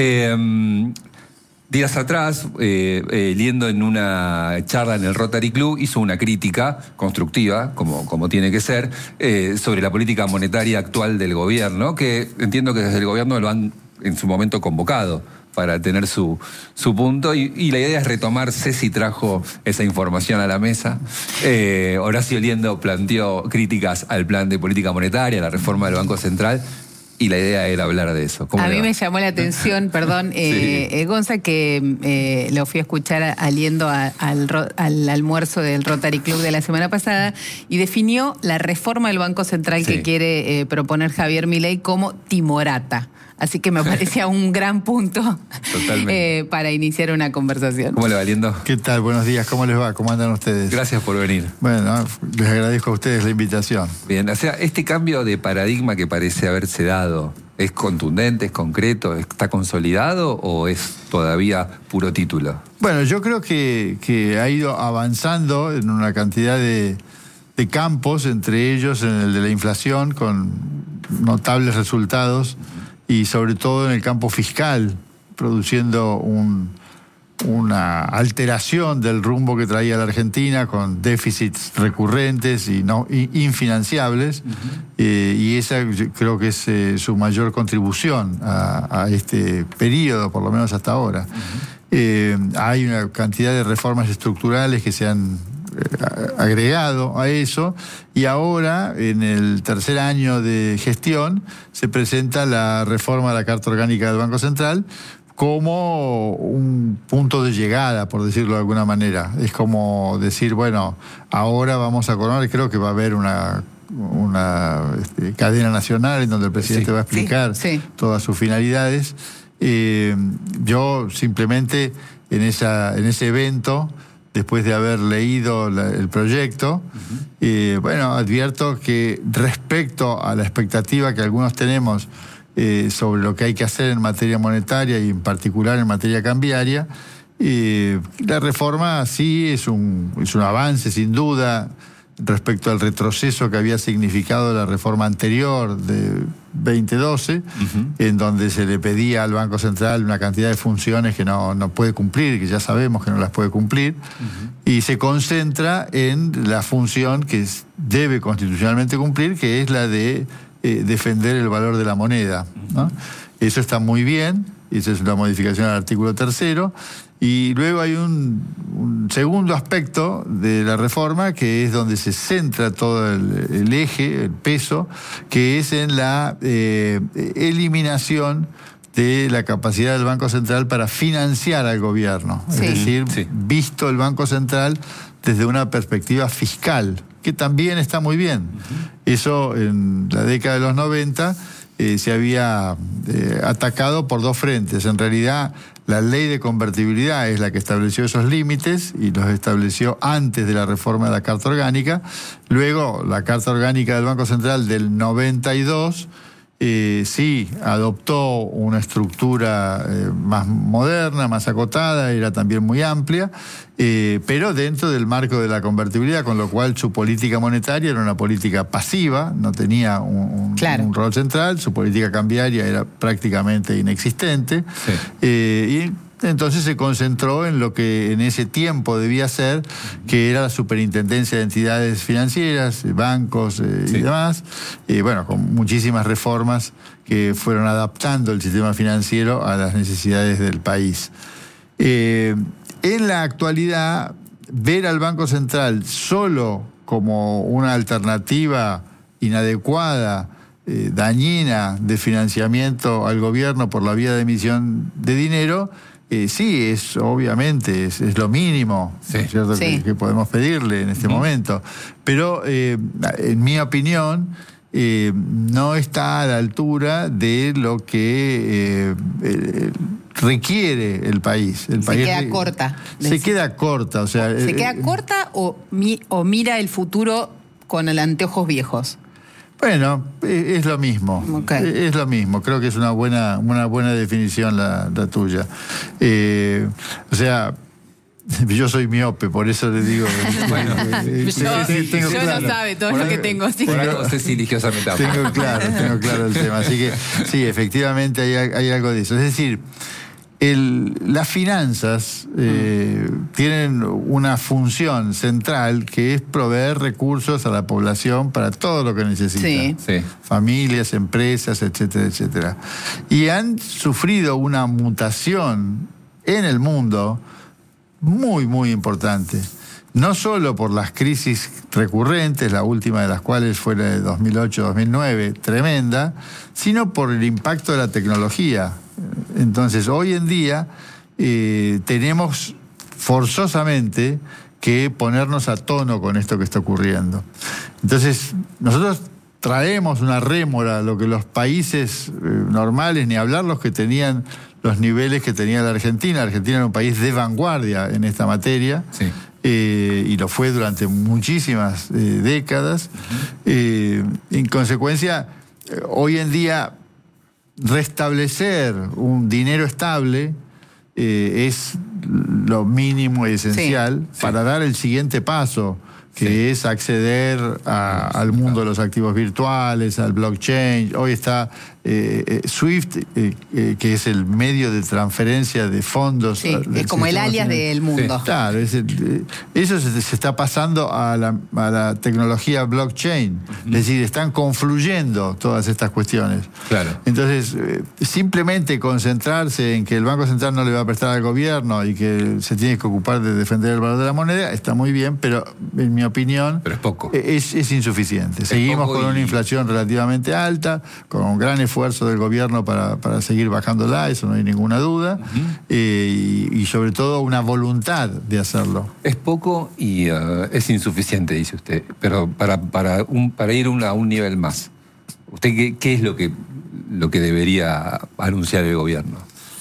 Eh, Días atrás, eh, eh, Liendo en una charla en el Rotary Club hizo una crítica constructiva, como, como tiene que ser, eh, sobre la política monetaria actual del gobierno, que entiendo que desde el gobierno lo han en su momento convocado para tener su, su punto, y, y la idea es retomar. Ceci trajo esa información a la mesa. Eh, Horacio Liendo planteó críticas al plan de política monetaria, a la reforma del Banco Central, y la idea era hablar de eso. A mí va? me llamó la atención, perdón, eh, sí. eh, Gonza, que eh, lo fui a escuchar a Liendo a, al, al almuerzo del Rotary Club de la semana pasada, y definió la reforma del Banco Central sí. que quiere eh, proponer Javier Milei como timorata. Así que me parecía un gran punto eh, para iniciar una conversación. ¿Cómo le va, Liendo? ¿Qué tal? Buenos días. ¿Cómo les va? ¿Cómo andan ustedes? Gracias por venir. Bueno, les agradezco a ustedes la invitación. Bien, o sea, este cambio de paradigma que parece haberse dado, ¿es contundente, es concreto, está consolidado o es todavía puro título? Bueno, yo creo que, que ha ido avanzando en una cantidad de, de campos, entre ellos en el de la inflación, con notables resultados, y sobre todo en el campo fiscal, produciendo un, una alteración del rumbo que traía la Argentina, con déficits recurrentes y no infinanciables, uh-huh. eh, y esa creo que es eh, su mayor contribución a, a este periodo, por lo menos hasta ahora. Uh-huh. Eh, hay una cantidad de reformas estructurales que se han agregado a eso, y ahora en el tercer año de gestión se presenta la reforma de la Carta Orgánica del Banco Central como un punto de llegada, por decirlo de alguna manera. Es como decir, bueno, ahora vamos a coronar, creo que va a haber una una este, cadena nacional en donde el presidente sí, va a explicar sí, sí. todas sus finalidades. Eh, yo simplemente en esa en ese evento, después de haber leído la, el proyecto, uh-huh. eh, bueno, advierto que respecto a la expectativa que algunos tenemos eh, sobre lo que hay que hacer en materia monetaria y en particular en materia cambiaria, eh, la reforma sí es un, es un avance sin duda respecto al retroceso que había significado la reforma anterior de veinte doce, uh-huh. en donde se le pedía al Banco Central una cantidad de funciones que no, no puede cumplir, que ya sabemos que no las puede cumplir, uh-huh. y se concentra en la función que debe constitucionalmente cumplir, que es la de eh, defender el valor de la moneda, ¿no? Uh-huh. Eso está muy bien, esa es una modificación al artículo tercero. Y luego hay un, un segundo aspecto de la reforma, que es donde se centra todo el, el eje, el peso, que es en la eh, eliminación de la capacidad del Banco Central para financiar al gobierno. Sí. Es decir, sí. visto el Banco Central desde una perspectiva fiscal, que también está muy bien. Uh-huh. Eso en la década de los noventa eh, se había eh, atacado por dos frentes. En realidad, la ley de convertibilidad es la que estableció esos límites y los estableció antes de la reforma de la Carta Orgánica. Luego, la Carta Orgánica del Banco Central del noventa y dos eh, sí adoptó una estructura eh, más moderna, más acotada, era también muy amplia, eh, pero dentro del marco de la convertibilidad, con lo cual su política monetaria era una política pasiva, no tenía un, un, claro. un rol central, su política cambiaria era prácticamente inexistente. Sí. Eh, y entonces se concentró en lo que en ese tiempo debía ser, que era la superintendencia de entidades financieras, bancos eh, sí. y demás, y bueno, con muchísimas reformas que fueron adaptando el sistema financiero a las necesidades del país. Eh, en la actualidad, ver al Banco Central solo como una alternativa inadecuada, eh, dañina de financiamiento al gobierno por la vía de emisión de dinero, Eh, sí, es obviamente, es, es lo mínimo, sí. ¿no es cierto? Sí. Que, que podemos pedirle en este uh-huh. momento. Pero, eh, en mi opinión, eh, no está a la altura de lo que eh, eh, requiere el país. El se país queda re- corta. Se queda corta, o sea... ¿Se eh, queda corta o, mi, o mira el futuro con el anteojos viejos? Bueno, es lo mismo, okay. es lo mismo, creo que es una buena una buena definición la, la tuya. Eh, o sea, yo soy miope, por eso le digo... Bueno, eh, yo, tengo yo claro. no sabe todo por lo que tengo. Así por algo se eligió esa metáfora. Tengo claro, tengo claro el tema, así que sí, efectivamente hay, hay algo de eso. Es decir... El, las finanzas eh, mm. tienen una función central que es proveer recursos a la población para todo lo que necesita. Sí. Sí. Familias, empresas, etcétera, etcétera. Y han sufrido una mutación en el mundo muy, muy importante. No solo por las crisis recurrentes, la última de las cuales fue la de dos mil ocho dos mil nueve, tremenda, sino por el impacto de la tecnología. Entonces, hoy en día eh, tenemos forzosamente que ponernos a tono con esto que está ocurriendo. Entonces, nosotros traemos una rémora a lo que los países eh, normales, ni hablar los que tenían los niveles que tenía la Argentina. La Argentina era un país de vanguardia en esta materia. Sí. Eh, y lo fue durante muchísimas eh, décadas. Uh-huh. Eh, en consecuencia, eh, hoy en día restablecer un dinero estable eh, es lo mínimo y esencial sí, para sí. dar el siguiente paso, que sí. es acceder a, al mundo de los activos virtuales, al blockchain. Hoy está eh, eh, SWIFT, eh, eh, que es el medio de transferencia de fondos. Sí, es como el alias del mundo. Sí. Claro, es el, eso se, se está pasando a la, a la tecnología blockchain. Uh-huh. Es decir, están confluyendo todas estas cuestiones. Claro. Entonces, eh, simplemente concentrarse en que el Banco Central no le va a prestar al gobierno y que se tiene que ocupar de defender el valor de la moneda, está muy bien, pero en mi opinión, pero es poco. Es, es insuficiente. Es Seguimos con y... una inflación relativamente alta, con un gran esfuerzo del gobierno para, para seguir bajándola, eso no hay ninguna duda, uh-huh. eh, y, y sobre todo una voluntad de hacerlo. Es poco y uh, es insuficiente, dice usted, pero para, para, un, para ir un, a un nivel más, ¿usted qué, qué es lo que, lo que debería anunciar el gobierno?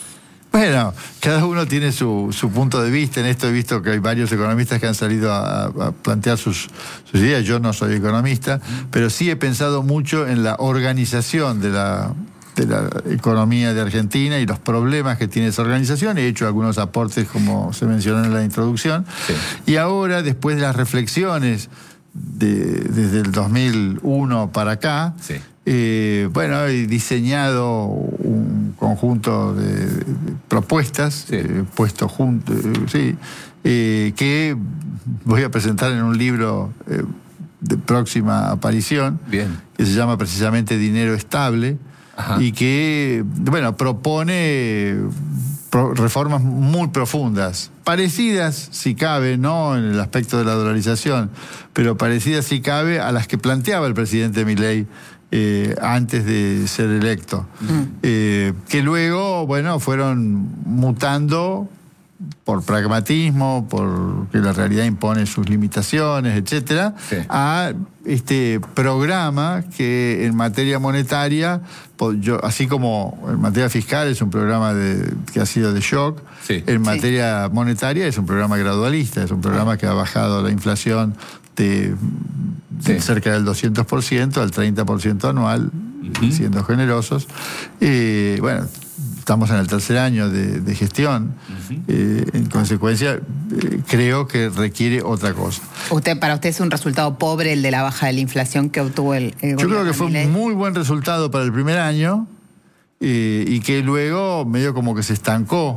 Bueno, cada uno tiene su, su punto de vista. En esto he visto que hay varios economistas que han salido a, a plantear sus, sus ideas. Yo no soy economista, pero sí he pensado mucho en la organización de la, de la economía de Argentina y los problemas que tiene esa organización. He hecho algunos aportes, como se mencionó en la introducción. Sí. Y ahora, después de las reflexiones de, desde el dos mil uno para acá, sí. Eh, bueno, he diseñado un conjunto de, de propuestas, sí. eh, puesto junto, eh, sí, eh, que voy a presentar en un libro eh, de próxima aparición, Bien. que se llama precisamente Dinero Estable, Ajá. y que, bueno, propone pro, reformas muy profundas, parecidas, si cabe, no en el aspecto de la dolarización, pero parecidas, si cabe, a las que planteaba el presidente Milei Eh, antes de ser electo, mm. eh, que luego, bueno, fueron mutando por pragmatismo, porque la realidad impone sus limitaciones, etcétera, sí. a este programa que en materia monetaria, yo, así como en materia fiscal es un programa de, que ha sido de shock, sí. en materia sí. monetaria es un programa gradualista, es un programa que ha bajado la inflación de, de sí. cerca del doscientos por ciento al treinta por ciento anual, uh-huh. siendo generosos. Eh, bueno, estamos en el tercer año de, de gestión, uh-huh. eh, en consecuencia eh, creo que requiere otra cosa. Usted, para usted es un resultado pobre el de la baja de la inflación que obtuvo el, el Yo creo que fue un muy buen resultado para el primer año eh, y que luego medio como que se estancó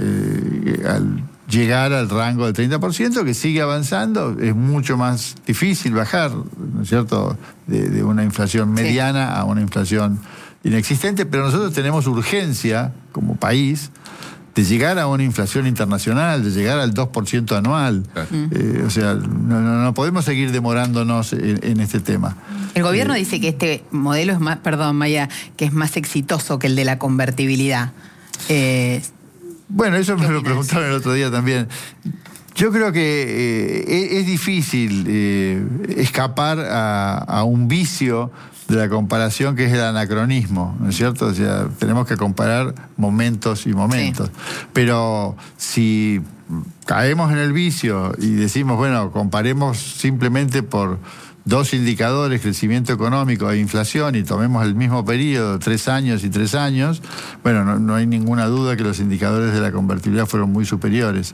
eh, al llegar al rango del treinta por ciento, que sigue avanzando. Es mucho más difícil bajar, ¿no es cierto?, de, de una inflación mediana sí. a una inflación inexistente, pero nosotros tenemos urgencia como país de llegar a una inflación internacional, de llegar al dos por ciento anual. Claro. Eh, o sea, no, no, no podemos seguir demorándonos en, en este tema. El gobierno eh, dice que este modelo es más, perdón, Maya, que es más exitoso que el de la convertibilidad. Eh, bueno, eso me lo preguntaron el otro día también. Yo creo que eh, es difícil eh, escapar a, a un vicio de la comparación que es el anacronismo, ¿no es cierto? O sea, tenemos que comparar momentos y momentos. Sí. Pero si caemos en el vicio y decimos, bueno, comparemos simplemente por dos indicadores, crecimiento económico e inflación, y tomemos el mismo periodo, tres años y tres años, bueno, no, no hay ninguna duda que los indicadores de la convertibilidad fueron muy superiores.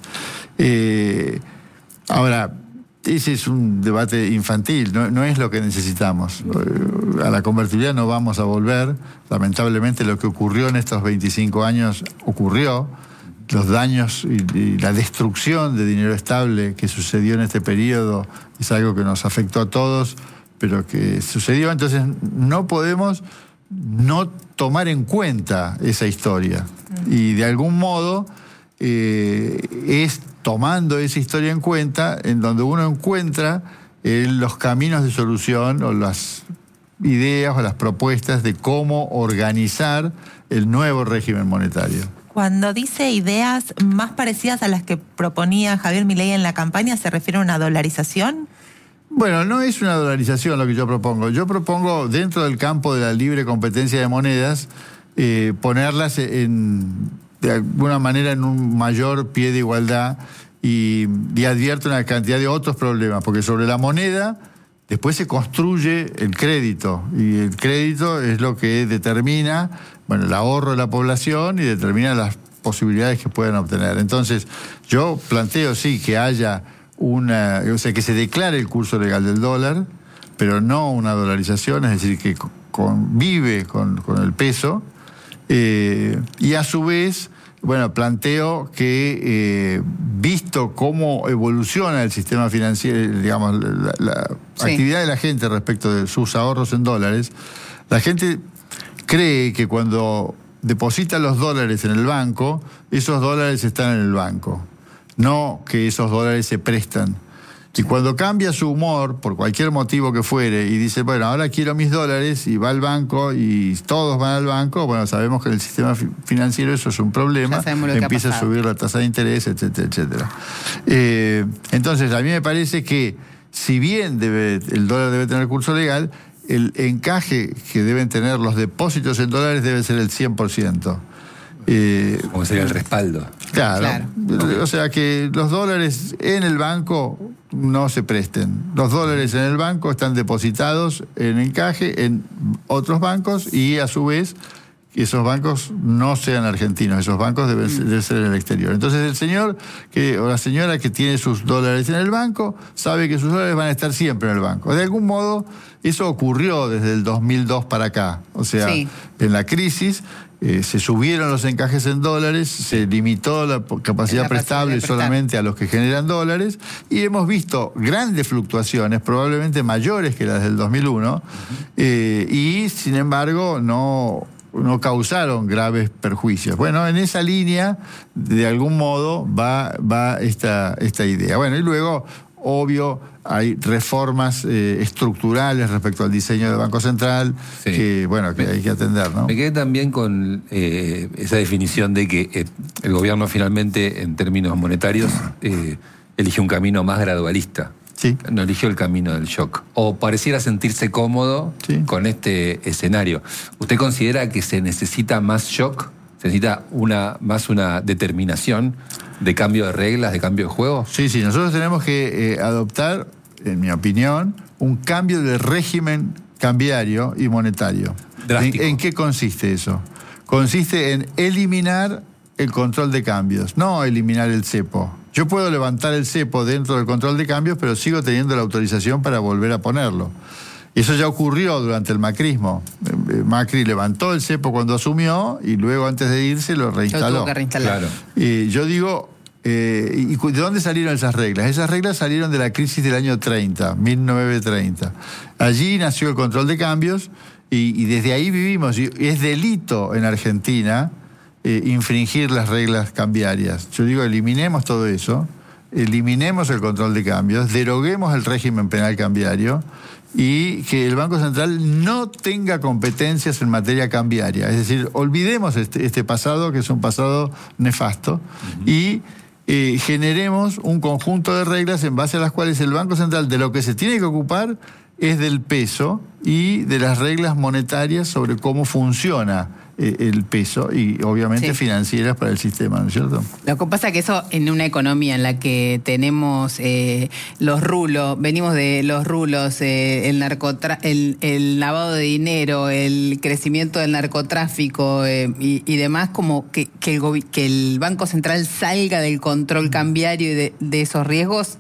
Eh, ahora, ese es un debate infantil, no, no es lo que necesitamos. A la convertibilidad no vamos a volver. Lamentablemente lo que ocurrió en estos veinticinco años ocurrió. Los daños y, y la destrucción de dinero estable que sucedió en este periodo es algo que nos afectó a todos, pero que sucedió. Entonces no podemos no tomar en cuenta esa historia. Y de algún modo eh, es tomando esa historia en cuenta en donde uno encuentra eh, los caminos de solución o las ideas o las propuestas de cómo organizar el nuevo régimen monetario. Cuando dice ideas más parecidas a las que proponía Javier Milei en la campaña, ¿se refiere a una dolarización? Bueno, no es una dolarización lo que yo propongo. Yo propongo, dentro del campo de la libre competencia de monedas, eh, ponerlas en, de alguna manera en un mayor pie de igualdad y, y advierto una cantidad de otros problemas, porque sobre la moneda después se construye el crédito, y el crédito es lo que determina, bueno, el ahorro de la población y determina las posibilidades que puedan obtener. Entonces, yo planteo, sí, que haya una, o sea, que se declare el curso legal del dólar, pero no una dolarización, es decir, que convive con, con el peso, eh, y a su vez, bueno, planteo que, eh, visto cómo evoluciona el sistema financiero, digamos, la, la sí. actividad de la gente respecto de sus ahorros en dólares, la gente cree que cuando deposita los dólares en el banco, esos dólares están en el banco, no que esos dólares se prestan. Y cuando cambia su humor, por cualquier motivo que fuere, y dice, bueno, ahora quiero mis dólares, y va al banco, y todos van al banco, bueno, sabemos que en el sistema financiero eso es un problema, empieza a subir la tasa de interés, etcétera, etcétera. Eh, entonces, a mí me parece que, si bien debe, el dólar debe tener curso legal, el encaje que deben tener los depósitos en dólares debe ser el cien por ciento. Eh, ¿Cómo sería el respaldo? Claro, claro. O sea, que los dólares en el banco no se presten. Los dólares en el banco están depositados en encaje en otros bancos, y a su vez esos bancos no sean argentinos, esos bancos deben, mm. deben ser en el exterior. Entonces el señor que, o la señora que tiene sus dólares en el banco sabe que sus dólares van a estar siempre en el banco. De algún modo eso ocurrió desde el dos mil dos para acá. O sea, sí. en la crisis eh, se subieron los encajes en dólares, se limitó la capacidad la prestable solamente a los que generan dólares, y hemos visto grandes fluctuaciones, probablemente mayores que las del dos mil uno, uh-huh. eh, y sin embargo no... no causaron graves perjuicios. Bueno, en esa línea, de algún modo, va, va esta, esta idea. Bueno, y luego obvio, hay reformas eh, estructurales respecto al diseño del Banco Central, sí. que, bueno, que me, hay que atender, ¿no? Me quedé también con eh, esa definición de que eh, el gobierno finalmente, en términos monetarios, eh, eligió un camino más gradualista. Sí. No eligió el camino del shock. O pareciera sentirse cómodo sí. con este escenario. ¿Usted considera que se necesita más shock? ¿Se necesita una, más una determinación de cambio de reglas, de cambio de juego? Sí, sí. Nosotros tenemos que eh, adoptar, en mi opinión, un cambio de régimen cambiario y monetario. Drástico. ¿En, ¿En qué consiste eso? Consiste en eliminar el control de cambios, no eliminar el cepo. Yo puedo levantar el cepo dentro del control de cambios, pero sigo teniendo la autorización para volver a ponerlo. Eso ya ocurrió durante el macrismo. Macri levantó el cepo cuando asumió y luego, antes de irse, lo reinstaló. Lo tuvo que reinstalar. Claro. Y yo digo, eh, ¿y de dónde salieron esas reglas? Esas reglas salieron de la crisis del año treinta, mil novecientos treinta. Allí nació el control de cambios y, y desde ahí vivimos. Y es delito en Argentina Eh, infringir las reglas cambiarias. Yo digo, eliminemos todo eso, eliminemos el control de cambios, deroguemos el régimen penal cambiario y que el Banco Central no tenga competencias en materia cambiaria. Es decir, olvidemos este, este pasado, que es un pasado nefasto, uh-huh. y eh, generemos un conjunto de reglas en base a las cuales el Banco Central de lo que se tiene que ocupar es del peso y de las reglas monetarias sobre cómo funciona el peso y obviamente sí. financieras para el sistema, ¿no es cierto? Lo que pasa es que eso, en una economía en la que tenemos eh, los rulos, venimos de los rulos, eh, el, narcotra el, el lavado de dinero, el crecimiento del narcotráfico eh, y, y demás, como que, que, el que el Banco Central salga del control cambiario y de, de esos riesgos,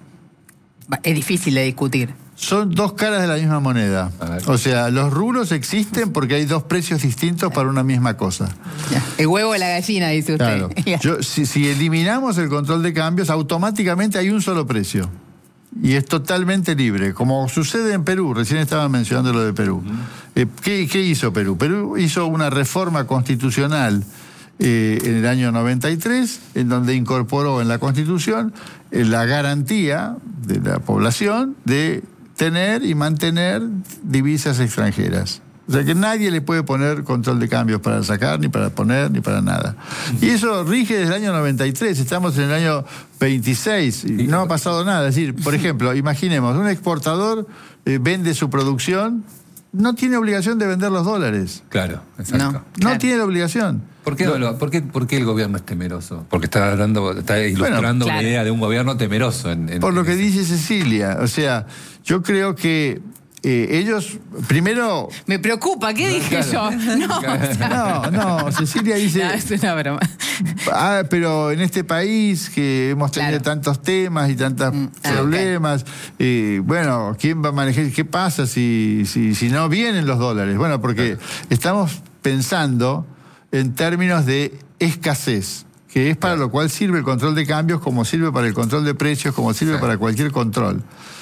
es difícil de discutir. Son dos caras de la misma moneda. O sea, los rulos existen porque hay dos precios distintos para una misma cosa. El huevo de la gallina, dice usted. Claro. Yo, si, si eliminamos el control de cambios, automáticamente hay un solo precio. Y es totalmente libre, como sucede en Perú. Recién estaban mencionando lo de Perú. Uh-huh. eh, ¿qué, ¿Qué hizo Perú? Perú hizo una reforma constitucional eh, en el año noventa y tres, en donde incorporó en la Constitución eh, la garantía de la población de tener y mantener divisas extranjeras. O sea que nadie le puede poner control de cambios para sacar, ni para poner, ni para nada. Y eso rige desde el año noventa y tres, estamos en el año veintiséis, y no ha pasado nada. Es decir, por ejemplo, imaginemos, un exportador eh, vende su producción, no tiene obligación de vender los dólares. Claro, exacto. No, no claro. tiene la obligación. ¿Por qué, no. ¿Por, qué, ¿Por qué el gobierno es temeroso? Porque está, hablando, está ilustrando bueno, claro. una idea de un gobierno temeroso. En, en, por lo en que ese. dice Cecilia, o sea, yo creo que eh, ellos, primero... Me preocupa, ¿qué dije claro. yo? No, o sea, no, no, Cecilia dice... No, es una broma. Ah, pero en este país que hemos tenido claro. tantos temas y tantos mm, problemas, ah, okay. eh, bueno, ¿quién va a manejar? ¿Qué pasa si, si, si no vienen los dólares? Bueno, porque claro. estamos pensando en términos de escasez, que es para lo cual sirve el control de cambios, como sirve para el control de precios, como sirve sí. para cualquier control.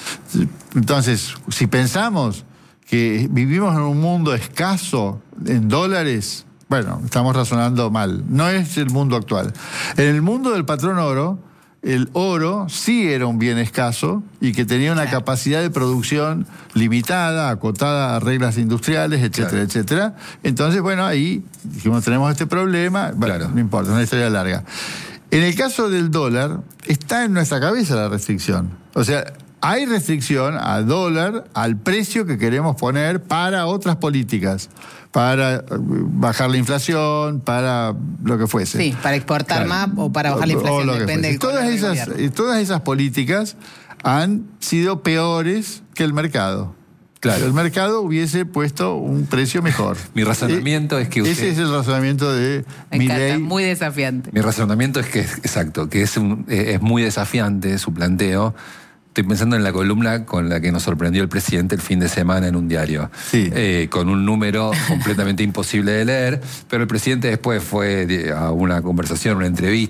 Entonces, si pensamos que vivimos en un mundo escaso en dólares, bueno, estamos razonando mal. No es el mundo actual. En el mundo del patrón oro, el oro sí era un bien escaso y que tenía una capacidad de producción limitada, acotada a reglas industriales, etcétera, claro. etcétera. Entonces, bueno, ahí dijimos, tenemos este problema, bueno, claro. no importa, es una historia larga. En el caso del dólar, está en nuestra cabeza la restricción. O sea, hay restricción al dólar, al precio que queremos poner para otras políticas, para bajar la inflación, para lo que fuese. Sí, para exportar claro. más o para bajar la inflación, depende del todas esas, todas esas políticas han sido peores que el mercado. Claro. El mercado hubiese puesto un precio mejor. Mi razonamiento eh, es que usted... Ese es el razonamiento de Milei. Muy desafiante. Mi razonamiento es que, exacto, que es, un, es muy desafiante su planteo. Estoy pensando en la columna con la que nos sorprendió el presidente el fin de semana en un diario. Sí. Eh, con un número completamente imposible de leer, pero el presidente después fue a una conversación, una entrevista,